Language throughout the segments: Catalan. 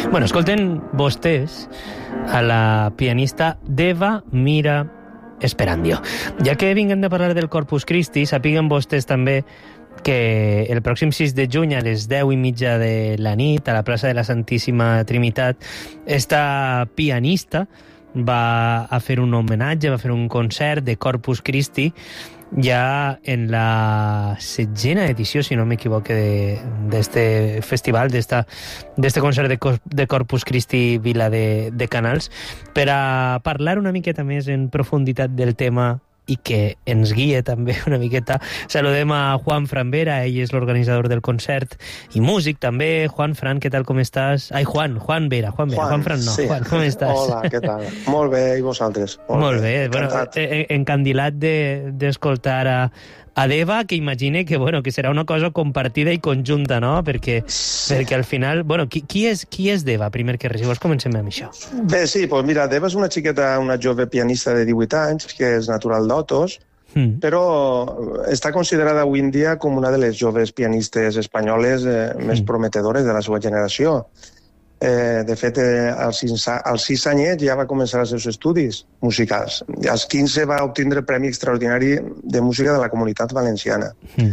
Bueno, escolten vostès a la pianista Deva Mira Esperandio. Ja que vinguem de parlar del Corpus Christi, sapiguen vostès també que el pròxim 6 de juny a les 10:30 de la nit a la plaça de la Santíssima Trinitat esta pianista va a fer un homenatge, va fer un concert de Corpus Christi ja en la 7ª edició, si no m'equivoque, d'este festival, d'este concert de Corpus Christi Vila de Canals, per a parlar una miqueta més en profunditat del tema i que ens guia també una miqueta. Saludem a Juan Fran Vera, ell és l'organitzador del concert i músic també. Juan Fran, què tal, com estàs? Ai, Juan Vera, Juan Fran no. Sí. Juan, com estàs? Hola, què tal? Molt bé, i vosaltres? Molt bé. Bueno, encandilat d'escoltar a Deva, que imagine que serà una cosa compartida i conjunta, no? Perquè al final... Bueno, qui és Deva, primer que res? Llavors comencem amb això. Bé, sí, doncs mira, Deva és una xiqueta, una jove pianista de 18 anys, que és natural d'Otos, però està considerada avui en dia com una de les joves pianistes espanyoles més prometedores de la seva generació. De fet, als 6 anyets ja va començar els seus estudis musicals. Als 15 va obtindre el Premi Extraordinari de Música de la Comunitat Valenciana.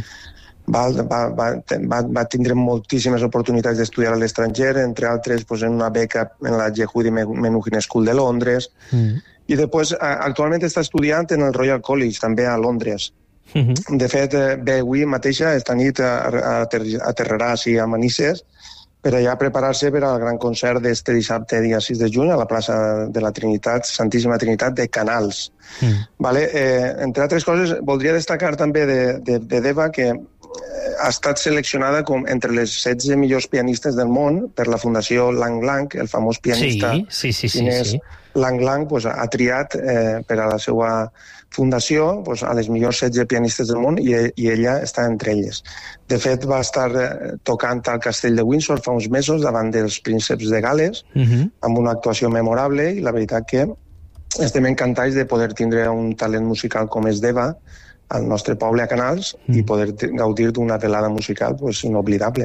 Va tindre moltíssimes oportunitats d'estudiar a l'estranger, entre altres en una beca en la Yehudi Menuhin School de Londres, i després actualment està estudiant en el Royal College, també a Londres. De fet, bé, avui mateixa, esta nit aterrarà a Manises per allà preparar-se per al gran concert d'este dissabte, dia 6 de juny, a la plaça de la Trinitat, Santíssima Trinitat de Canals. Entre altres coses, voldria destacar també de Deva que ha estat seleccionada entre les 16 millors pianistes del món per la Fundació Lang Lang, el famós pianista xinès. Lang Lang ha triat per a la seva fundació a les millors 16 pianistes del món i ella està entre elles. De fet, va estar tocant al Castell de Windsor fa uns mesos davant dels prínceps de Gal·les amb una actuació memorable i la veritat que estem encantats de poder tindre un talent musical com és Deva al nostre poble a Canals i poder gaudir d'una velada musical inoblidable.